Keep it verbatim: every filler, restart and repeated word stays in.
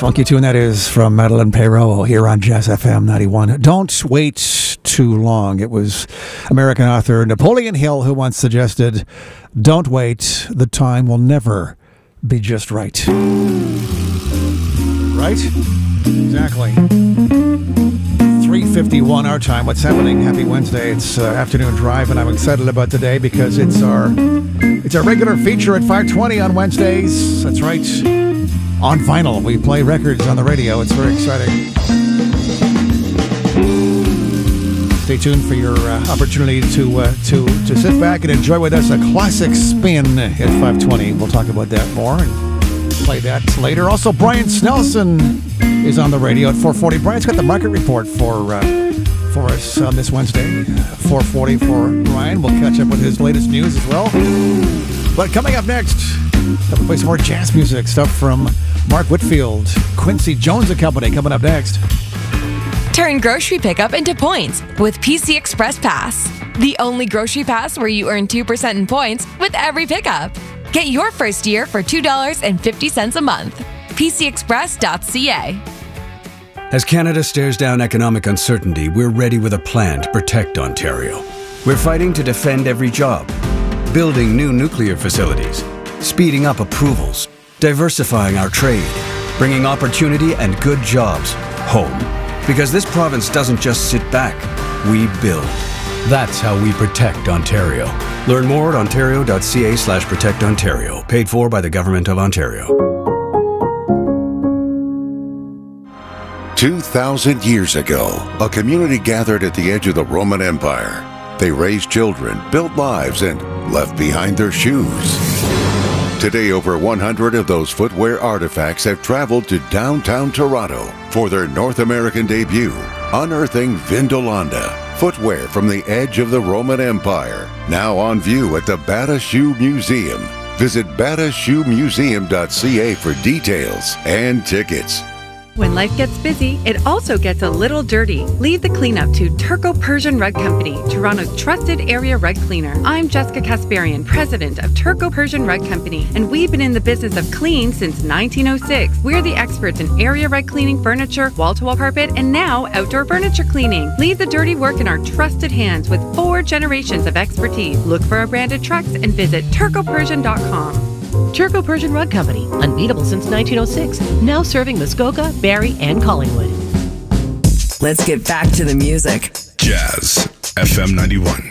Funky tune that is from Madeleine Peyroux here on Jazz F M ninety-one. Don't wait too long. It was American author Napoleon Hill who once suggested, don't wait, the time will never be just right. Right? Exactly. three fifty-one our time. What's happening? Happy Wednesday. It's uh, afternoon drive, and I'm excited about today because it's our it's our regular feature at five twenty on Wednesdays. That's right. On vinyl, we play records on the radio. It's very exciting. Stay tuned for your uh, opportunity to uh, to to sit back and enjoy with us a classic spin at five twenty. We'll talk about that more and play that later. Also, Brian Snelson is on the radio at four forty. Brian's got the market report for uh, for us on this Wednesday. four forty for Brian. We'll catch up with his latest news as well. But coming up next, we'll play some more jazz music stuff from Mark Whitfield, Quincy Jones and Company coming up next. Turn grocery pickup into points with P C Express Pass. The only grocery pass where you earn two percent in points with every pickup. Get your first year for two dollars and fifty cents a month. P C express dot c a. As Canada stares down economic uncertainty, we're ready with a plan to protect Ontario. We're fighting to defend every job, building new nuclear facilities, speeding up approvals, diversifying our trade, bringing opportunity and good jobs home. Because this province doesn't just sit back, we build. That's how we protect Ontario. Learn more at ontario dot c a slash protect ontario. Paid for by the Government of Ontario. Two thousand years ago, a community gathered at the edge of the Roman Empire. They raised children, built lives, and left behind their shoes. Today, over one hundred of those footwear artifacts have traveled to downtown Toronto for their North American debut, unearthing Vindolanda, footwear from the edge of the Roman Empire, now on view at the Bata Shoe Museum. Visit bata shoe museum dot c a for details and tickets. When life gets busy, it also gets a little dirty. Leave the cleanup to Turco Persian Rug Company, Toronto's trusted area rug cleaner. I'm Jessica Kasparian, president of Turco Persian Rug Company, and we've been in the business of clean since nineteen oh six. We're the experts in area rug cleaning, furniture, wall-to-wall carpet, and now outdoor furniture cleaning. Leave the dirty work in our trusted hands with four generations of expertise. Look for our branded trucks and visit turco persian dot com. Turco Persian Rug Company, unbeatable since nineteen oh six, now serving Muskoka, Barrie, and Collingwood. Let's get back to the music. Jazz F M ninety-one.